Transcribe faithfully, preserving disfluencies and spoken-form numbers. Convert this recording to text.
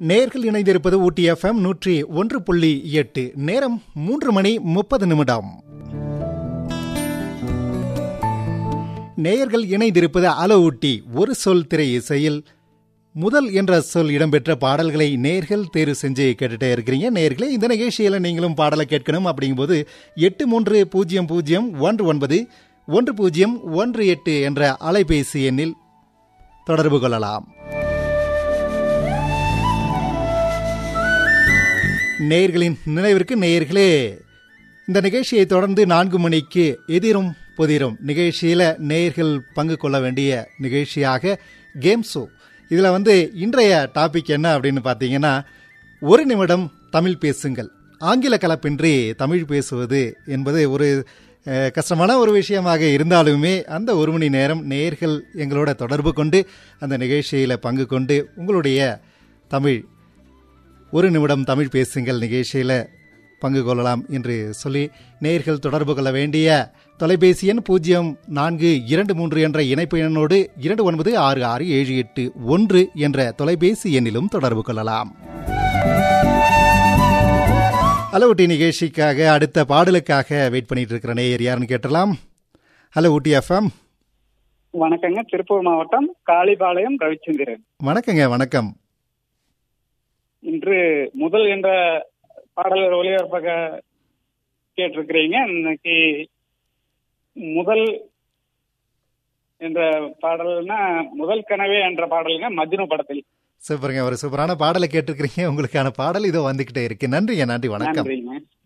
நேர்கள் இணைந்திருப்பது ஊட்டி எஃப்எம் நூற்றி ஒன்று புள்ளி எட்டு. நேரம் மூன்று மணி முப்பது நிமிடம். நேயர்கள் இணைந்திருப்பது அல ஊட்டி. ஒரு சொல் திரை இசையில் முதல் என்ற சொல் இடம்பெற்ற பாடல்களை நேர்கள் தேர்வு செஞ்சு கேட்டுட்டே இருக்கிறீங்க. நேர்களே, இந்த நிகழ்ச்சியில் நீங்களும் பாடலை கேட்கணும் அப்படிங்கும்போது எட்டு மூன்று பூஜ்ஜியம் பூஜ்ஜியம் ஒன்று ஒன்பது ஒன்று பூஜ்ஜியம் ஒன்று எட்டு என்ற அலைபேசி எண்ணில் தொடர்பு கொள்ளலாம். நேயர்களின் நினைவிற்கு நேயர்களே, இந்த நிகழ்ச்சியை தொடர்ந்து நான்கு மணிக்கு எதிரும் புதிரும் நிகழ்ச்சியில் நேயர்கள் பங்கு கொள்ள வேண்டிய நிகழ்ச்சியாக கேம் ஷோ. இதில் வந்து இன்றைய டாபிக் என்ன அப்படின்னு பார்த்தீங்கன்னா, ஒரு நிமிடம் தமிழ் பேசுங்கள். ஆங்கில கலப்பின்றி தமிழ் பேசுவது என்பது ஒரு கஷ்டமான ஒரு விஷயமாக இருந்தாலுமே அந்த ஒரு மணி நேரம் நேயர்கள் எங்களோட தொடர்பு கொண்டு அந்த நிகழ்ச்சியில் பங்கு கொண்டு உங்களுடைய தமிழ் ஒரு நிமிடம் தமிழ் பேசுங்கள் நிகழ்ச்சியில் பங்கு கொள்ளலாம் என்று சொல்லி நேயர்கள் தொடர்பு கொள்ள வேண்டிய தொலைபேசி எண் பூஜ்ஜியம் நான்கு இரண்டு மூன்று என்ற இணைப்பு எண்ணோடு இரண்டு ஒன்பது ஆறு ஆறு ஏழு எட்டு ஒன்று என்ற தொலைபேசி எண்ணிலும் தொடர்பு கொள்ளலாம். ஹலோ ஊட்டி நிகழ்ச்சிக்காக அடுத்த பாடலுக்காக வெயிட் பண்ணிட்டு இருக்கிற நேயர் யாருன்னு கேட்டலாம். ஹலோ ஊட்டி எஃப்எம். வணக்கங்க, திருப்பூர் மாவட்டம் காளிபாளையம் ரவிச்சந்திரன். வணக்கங்க. வணக்கம். இன்று முதல் என்ற பாடல் ஒளிபரப்பாக கேட்டிருக்கிறீங்க. இன்னைக்கு முதல் என்ற பாடல்னா முதல் கனவே என்ற பாடலுங்க, மஜ்னு படத்தில். சூப்பருங்க, ஒரு சூப்பரான பாடலை கேட்டிருக்கிறீங்க. உங்களுக்கான பாடல் இதோ வந்துகிட்டே இருக்கு. நன்றிங்க. நன்றி. வணக்கம். நன்றிங்க.